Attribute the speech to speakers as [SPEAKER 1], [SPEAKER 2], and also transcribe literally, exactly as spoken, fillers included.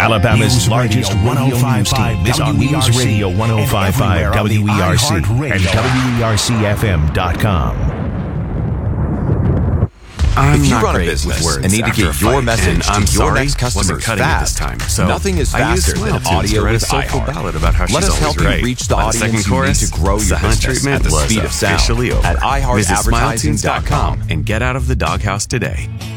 [SPEAKER 1] Alabama's
[SPEAKER 2] News
[SPEAKER 1] largest
[SPEAKER 2] Radio
[SPEAKER 1] radio news team is on News Radio one oh five point five W E R C and W E R C F M dot com.
[SPEAKER 3] I'm
[SPEAKER 4] if you
[SPEAKER 3] not
[SPEAKER 4] run a
[SPEAKER 3] great
[SPEAKER 4] business
[SPEAKER 3] with words
[SPEAKER 4] and need to
[SPEAKER 3] after
[SPEAKER 4] get
[SPEAKER 3] a
[SPEAKER 4] your
[SPEAKER 3] fight,
[SPEAKER 4] message
[SPEAKER 3] and
[SPEAKER 4] to
[SPEAKER 3] I'm
[SPEAKER 4] your
[SPEAKER 3] sorry,
[SPEAKER 4] next customers
[SPEAKER 3] wasn't cutting it this
[SPEAKER 4] fast,
[SPEAKER 3] time. So
[SPEAKER 4] nothing is
[SPEAKER 3] I used
[SPEAKER 4] faster than
[SPEAKER 3] Smile Tunes
[SPEAKER 4] audio
[SPEAKER 3] to write a
[SPEAKER 4] with
[SPEAKER 3] soulful
[SPEAKER 4] iHeart.
[SPEAKER 3] ballad about how
[SPEAKER 4] Let
[SPEAKER 3] she's
[SPEAKER 4] us
[SPEAKER 3] always
[SPEAKER 4] help
[SPEAKER 3] right.
[SPEAKER 4] you reach the
[SPEAKER 3] By
[SPEAKER 4] audience
[SPEAKER 3] second
[SPEAKER 4] you need
[SPEAKER 3] chorus,
[SPEAKER 4] to grow your
[SPEAKER 3] the hunt
[SPEAKER 4] business
[SPEAKER 3] treatment
[SPEAKER 4] at the
[SPEAKER 3] was
[SPEAKER 4] speed of sound
[SPEAKER 3] officially over.
[SPEAKER 4] at i heart
[SPEAKER 3] Visit smile
[SPEAKER 4] advertising
[SPEAKER 3] tunes dot
[SPEAKER 4] dot com.
[SPEAKER 3] com and get out of the doghouse today.